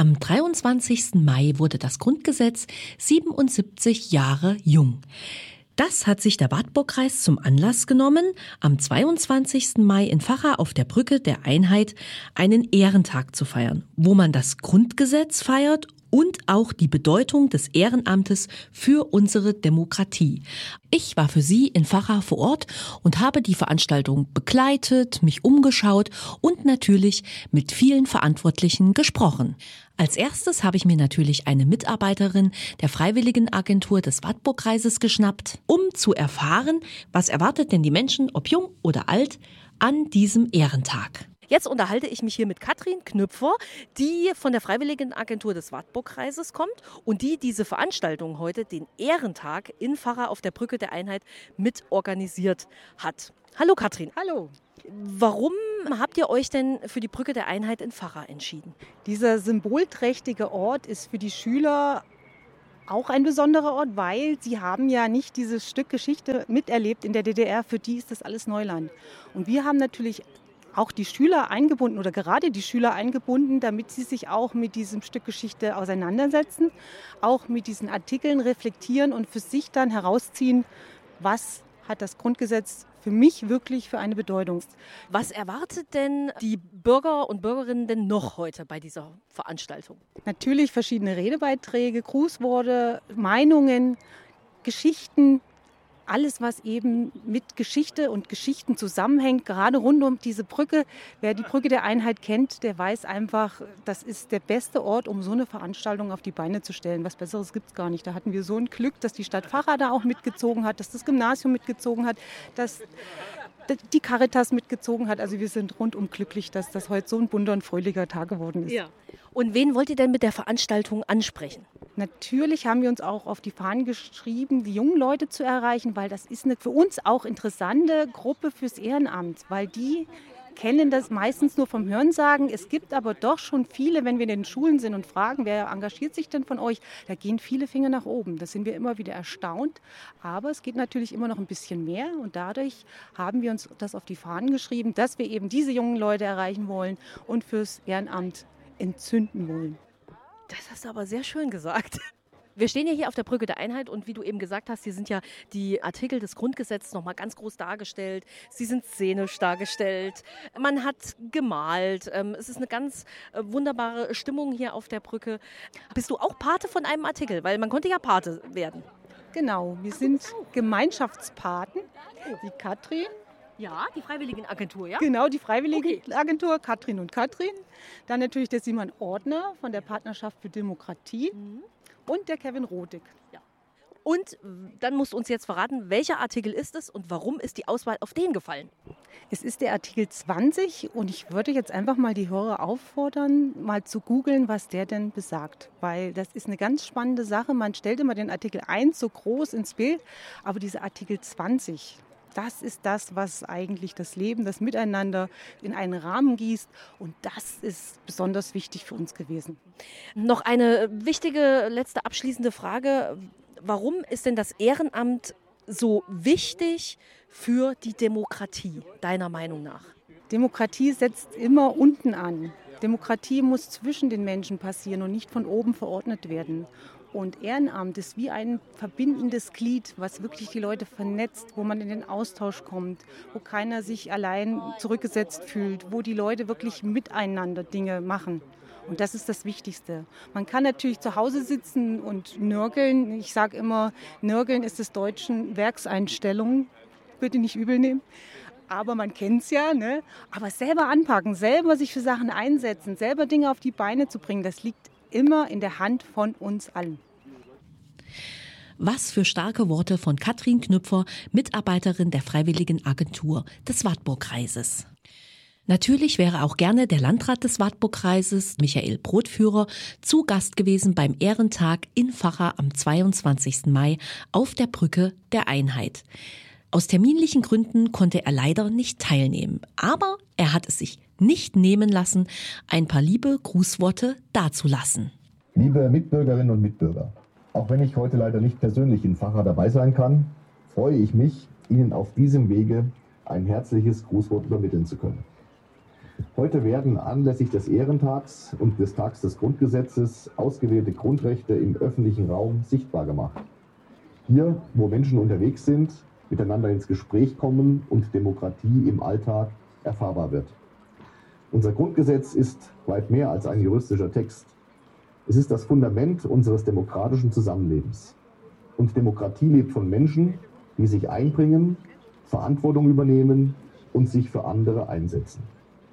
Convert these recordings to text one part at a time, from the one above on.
Am 23. Mai wurde das Grundgesetz 77 Jahre jung. Das hat sich der Wartburgkreis zum Anlass genommen, am 22. Mai in Vacha auf der Brücke der Einheit einen Ehrentag zu feiern, wo man das Grundgesetz feiert und auch die Bedeutung des Ehrenamtes für unsere Demokratie. Ich war für Sie in Vacha vor Ort und habe die Veranstaltung begleitet, mich umgeschaut und natürlich mit vielen Verantwortlichen gesprochen. Als erstes habe ich mir natürlich eine Mitarbeiterin der Freiwilligenagentur des Wartburgkreises geschnappt, um zu erfahren, was erwartet denn die Menschen, ob jung oder alt, an diesem Ehrentag. Jetzt unterhalte ich mich hier mit Katrin Knüpfer, die von der Freiwilligenagentur des Wartburgkreises kommt und die diese Veranstaltung heute, den Ehrentag in Vacha auf der Brücke der Einheit, mit organisiert hat. Hallo Katrin. Hallo. Warum habt ihr euch denn für die Brücke der Einheit in Vacha entschieden? Dieser symbolträchtige Ort ist für die Schüler auch ein besonderer Ort, weil sie haben ja nicht dieses Stück Geschichte miterlebt in der DDR. Für die ist das alles Neuland. Und wir haben natürlich auch die Schüler eingebunden oder gerade die Schüler eingebunden, damit sie sich auch mit diesem Stück Geschichte auseinandersetzen, auch mit diesen Artikeln reflektieren und für sich dann herausziehen, was hat das Grundgesetz für mich wirklich für eine Bedeutung. Was erwartet denn die Bürger und Bürgerinnen denn noch heute bei dieser Veranstaltung? Natürlich verschiedene Redebeiträge, Grußworte, Meinungen, Geschichten. Alles, was eben mit Geschichte und Geschichten zusammenhängt, gerade rund um diese Brücke. Wer die Brücke der Einheit kennt, der weiß einfach, das ist der beste Ort, um so eine Veranstaltung auf die Beine zu stellen. Was Besseres gibt es gar nicht. Da hatten wir so ein Glück, dass die Stadt Vacha da auch mitgezogen hat, dass das Gymnasium mitgezogen hat, dass die Caritas mitgezogen hat. Also wir sind rundum glücklich, dass das heute so ein bunter und fröhlicher Tag geworden ist. Ja. Und wen wollt ihr denn mit der Veranstaltung ansprechen? Natürlich haben wir uns auch auf die Fahnen geschrieben, die jungen Leute zu erreichen, weil das ist eine für uns auch interessante Gruppe fürs Ehrenamt, weil die kennen das meistens nur vom Hörensagen. Es gibt aber doch schon viele, wenn wir in den Schulen sind und fragen, wer engagiert sich denn von euch, da gehen viele Finger nach oben. Da sind wir immer wieder erstaunt, aber es geht natürlich immer noch ein bisschen mehr und dadurch haben wir uns das auf die Fahnen geschrieben, dass wir eben diese jungen Leute erreichen wollen und fürs Ehrenamt entzünden wollen. Das hast du aber sehr schön gesagt. Wir stehen ja hier auf der Brücke der Einheit und wie du eben gesagt hast, hier sind ja die Artikel des Grundgesetzes nochmal ganz groß dargestellt. Sie sind szenisch dargestellt. Man hat gemalt. Es ist eine ganz wunderbare Stimmung hier auf der Brücke. Bist du auch Pate von einem Artikel? Weil man konnte ja Pate werden. Genau, wir sind Gemeinschaftspaten. Die Katrin. Ja, die Freiwilligenagentur, ja? Genau, die Freiwilligenagentur, Katrin und Katrin. Dann natürlich der Simon Ordner von der Partnerschaft für Demokratie und der Kevin Rodig. Ja. Und dann musst du uns jetzt verraten, welcher Artikel ist es und warum ist die Auswahl auf den gefallen? Es ist der Artikel 20 und ich würde jetzt einfach mal die Hörer auffordern, mal zu googeln, was der denn besagt. Weil das ist eine ganz spannende Sache. Man stellt immer den Artikel 1 so groß ins Bild, aber dieser Artikel 20, das ist das, was eigentlich das Leben, das Miteinander in einen Rahmen gießt. Und das ist besonders wichtig für uns gewesen. Noch eine wichtige, letzte abschließende Frage. Warum ist denn das Ehrenamt so wichtig für die Demokratie, deiner Meinung nach? Demokratie setzt immer unten an. Demokratie muss zwischen den Menschen passieren und nicht von oben verordnet werden. Und Ehrenamt ist wie ein verbindendes Glied, was wirklich die Leute vernetzt, wo man in den Austausch kommt, wo keiner sich allein zurückgesetzt fühlt, wo die Leute wirklich miteinander Dinge machen. Und das ist das Wichtigste. Man kann natürlich zu Hause sitzen und nörgeln. Ich sage immer, nörgeln ist des Deutschen Werkseinstellung. Bitte nicht übel nehmen. Aber man kennt es ja, ne? Aber selber anpacken, selber sich für Sachen einsetzen, selber Dinge auf die Beine zu bringen, das liegt immer in der Hand von uns allen. Was für starke Worte von Katrin Knüpfer, Mitarbeiterin der Freiwilligenagentur des Wartburgkreises. Natürlich wäre auch gerne der Landrat des Wartburgkreises, Michael Brotführer, zu Gast gewesen beim Ehrentag in Vacha am 22. Mai auf der Brücke der Einheit. Aus terminlichen Gründen konnte er leider nicht teilnehmen, aber er hat es sich nicht nehmen lassen, ein paar liebe Grußworte dazulassen. Liebe Mitbürgerinnen und Mitbürger, auch wenn ich heute leider nicht persönlich in Vacha dabei sein kann, freue ich mich, Ihnen auf diesem Wege ein herzliches Grußwort übermitteln zu können. Heute werden anlässlich des Ehrentags und des Tags des Grundgesetzes ausgewählte Grundrechte im öffentlichen Raum sichtbar gemacht. Hier, wo Menschen unterwegs sind, miteinander ins Gespräch kommen und Demokratie im Alltag erfahrbar wird. Unser Grundgesetz ist weit mehr als ein juristischer Text. Es ist das Fundament unseres demokratischen Zusammenlebens. Und Demokratie lebt von Menschen, die sich einbringen, Verantwortung übernehmen und sich für andere einsetzen.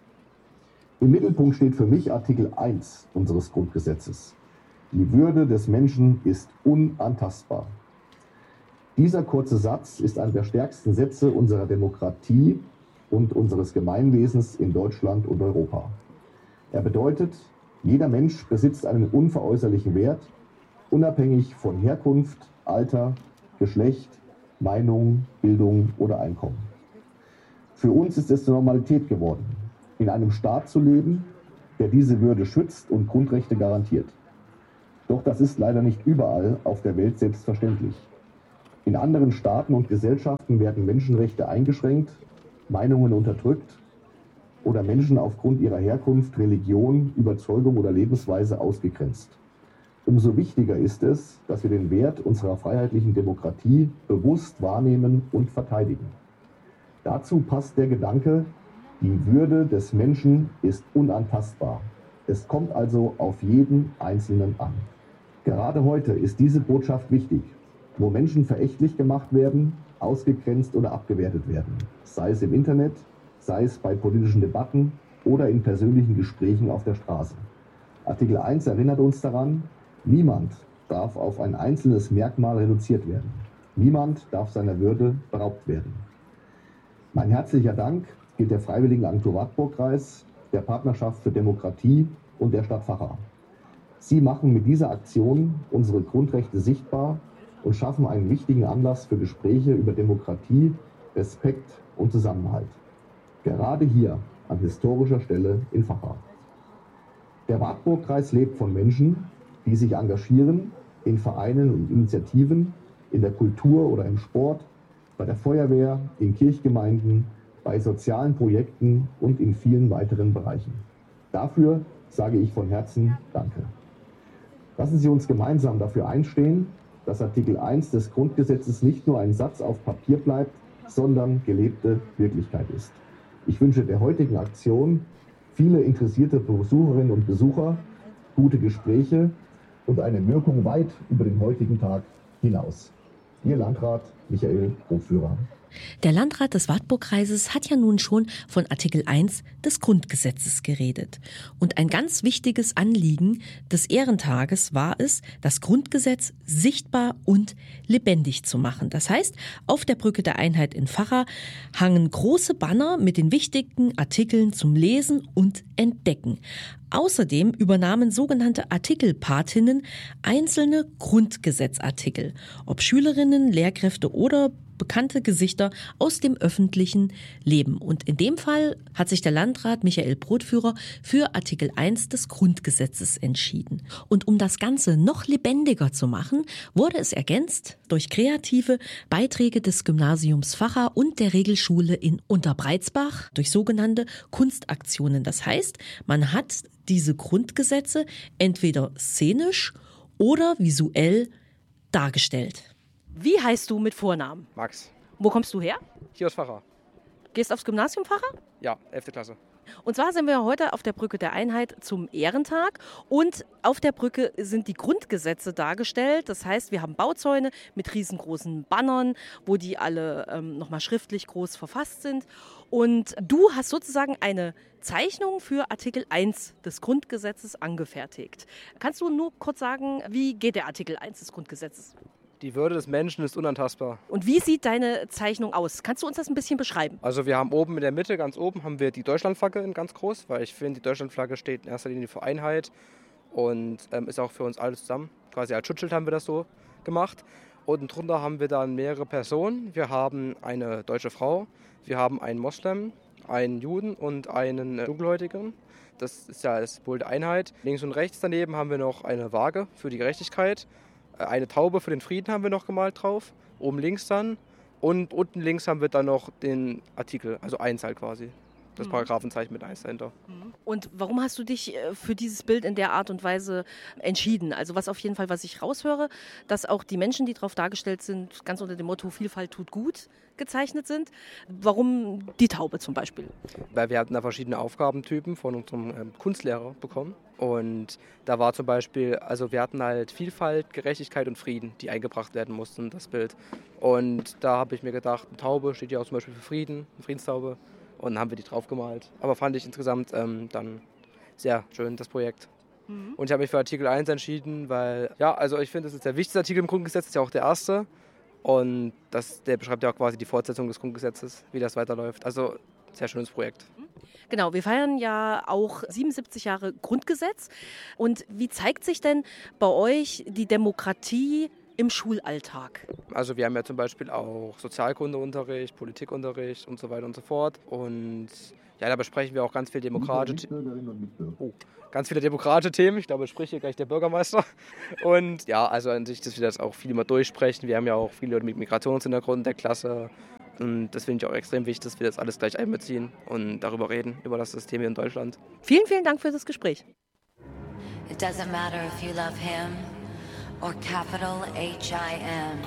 Im Mittelpunkt steht für mich Artikel 1 unseres Grundgesetzes. Die Würde des Menschen ist unantastbar. Dieser kurze Satz ist einer der stärksten Sätze unserer Demokratie und unseres Gemeinwesens in Deutschland und Europa. Er bedeutet, jeder Mensch besitzt einen unveräußerlichen Wert, unabhängig von Herkunft, Alter, Geschlecht, Meinung, Bildung oder Einkommen. Für uns ist es zur Normalität geworden, in einem Staat zu leben, der diese Würde schützt und Grundrechte garantiert. Doch das ist leider nicht überall auf der Welt selbstverständlich. In anderen Staaten und Gesellschaften werden Menschenrechte eingeschränkt, Meinungen unterdrückt oder Menschen aufgrund ihrer Herkunft, Religion, Überzeugung oder Lebensweise ausgegrenzt. Umso wichtiger ist es, dass wir den Wert unserer freiheitlichen Demokratie bewusst wahrnehmen und verteidigen. Dazu passt der Gedanke, die Würde des Menschen ist unantastbar. Es kommt also auf jeden Einzelnen an. Gerade heute ist diese Botschaft wichtig, wo Menschen verächtlich gemacht werden, ausgegrenzt oder abgewertet werden, sei es im Internet, sei es bei politischen Debatten oder in persönlichen Gesprächen auf der Straße. Artikel 1 erinnert uns daran, niemand darf auf ein einzelnes Merkmal reduziert werden. Niemand darf seiner Würde beraubt werden. Mein herzlicher Dank gilt der Freiwilligenagentur Wartburgkreis, der Partnerschaft für Demokratie und der Stadt Vacha. Sie machen mit dieser Aktion unsere Grundrechte sichtbar und schaffen einen wichtigen Anlass für Gespräche über Demokratie, Respekt und Zusammenhalt. Gerade hier an historischer Stelle in Vacha. Der Wartburgkreis lebt von Menschen, die sich engagieren in Vereinen und Initiativen, in der Kultur oder im Sport, bei der Feuerwehr, in Kirchgemeinden, bei sozialen Projekten und in vielen weiteren Bereichen. Dafür sage ich von Herzen Danke. Lassen Sie uns gemeinsam dafür einstehen, dass Artikel 1 des Grundgesetzes nicht nur ein Satz auf Papier bleibt, sondern gelebte Wirklichkeit ist. Ich wünsche der heutigen Aktion viele interessierte Besucherinnen und Besucher, gute Gespräche und eine Wirkung weit über den heutigen Tag hinaus. Ihr Landrat Michael Brotführer. Der Landrat des Wartburgkreises hat ja nun schon von Artikel 1 des Grundgesetzes geredet. Und ein ganz wichtiges Anliegen des Ehrentages war es, das Grundgesetz sichtbar und lebendig zu machen. Das heißt, auf der Brücke der Einheit in Vacha hangen große Banner mit den wichtigen Artikeln zum Lesen und Entdecken. Außerdem übernahmen sogenannte Artikelpatinnen einzelne Grundgesetzartikel, ob Schülerinnen, Lehrkräfte oder bekannte Gesichter aus dem öffentlichen Leben. Und in dem Fall hat sich der Landrat Michael Brotführer für Artikel 1 des Grundgesetzes entschieden. Und um das Ganze noch lebendiger zu machen, wurde es ergänzt durch kreative Beiträge des Gymnasiums Vacha und der Regelschule in Unterbreitsbach durch sogenannte Kunstaktionen. Das heißt, man hat diese Grundgesetze entweder szenisch oder visuell dargestellt. Wie heißt du mit Vornamen? Max. Wo kommst du her? Hier aus Vacha. Gehst aufs Gymnasium Vacha? Ja, 11. Klasse. Und zwar sind wir heute auf der Brücke der Einheit zum Ehrentag und auf der Brücke sind die Grundgesetze dargestellt. Das heißt, wir haben Bauzäune mit riesengroßen Bannern, wo die alle nochmal schriftlich groß verfasst sind. Und du hast sozusagen eine Zeichnung für Artikel 1 des Grundgesetzes angefertigt. Kannst du nur kurz sagen, wie geht der Artikel 1 des Grundgesetzes? Die Würde des Menschen ist unantastbar. Und wie sieht deine Zeichnung aus? Kannst du uns das ein bisschen beschreiben? Also wir haben oben in der Mitte, ganz oben, haben wir die Deutschlandflagge in ganz groß, weil ich finde, die Deutschlandflagge steht in erster Linie für Einheit und ist auch für uns alle zusammen. Quasi als Schutzschild haben wir das so gemacht. Unten drunter haben wir dann mehrere Personen. Wir haben eine deutsche Frau, wir haben einen Moslem, einen Juden und einen Dunkelhäutigen. Das ist ja das Symbol der Einheit. Links und rechts daneben haben wir noch eine Waage für die Gerechtigkeit. Eine Taube für den Frieden haben wir noch gemalt drauf, oben links dann. Und unten links haben wir dann noch den Artikel, also 1 halt quasi. das Paragraphenzeichen mit 1 dahinter. Und warum hast du dich für dieses Bild in der Art und Weise entschieden? Also was auf jeden Fall, was ich raushöre, dass auch die Menschen, die drauf dargestellt sind, ganz unter dem Motto Vielfalt tut gut gezeichnet sind. Warum die Taube zum Beispiel? Weil wir hatten da verschiedene Aufgabentypen von unserem Kunstlehrer bekommen. Und da war zum Beispiel, also wir hatten halt Vielfalt, Gerechtigkeit und Frieden, die eingebracht werden mussten in das Bild. Und da habe ich mir gedacht, eine Taube steht ja auch zum Beispiel für Frieden, eine Friedenstaube. Und dann haben wir die drauf gemalt. Aber fand ich insgesamt dann sehr schön, das Projekt. Und ich habe mich für Artikel 1 entschieden, weil, ja, also ich finde, das ist der wichtigste Artikel im Grundgesetz, das ist ja auch der erste. Und der beschreibt ja auch quasi die Fortsetzung des Grundgesetzes, wie das weiterläuft. Also sehr schönes Projekt. Genau, wir feiern ja auch 77 Jahre Grundgesetz. Und wie zeigt sich denn bei euch die Demokratie im Schulalltag? Also wir haben ja zum Beispiel auch Sozialkundeunterricht, Politikunterricht und so weiter und so fort. Und ja, da besprechen wir auch ganz viele demokratische Themen. Ich glaube, ich spricht hier gleich der Bürgermeister. Und ja, also an sich, dass wir das auch viel immer durchsprechen. Wir haben ja auch viele Leute mit Migrationshintergrund in der Klasse. Und das finde ich auch extrem wichtig, dass wir das alles gleich einbeziehen und darüber reden, über das System hier in Deutschland. Vielen, vielen Dank für das Gespräch. It doesn't matter if you love him or capital H-I-M.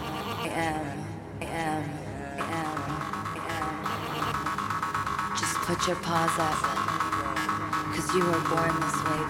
Just put your paws up, 'cause you were born this way,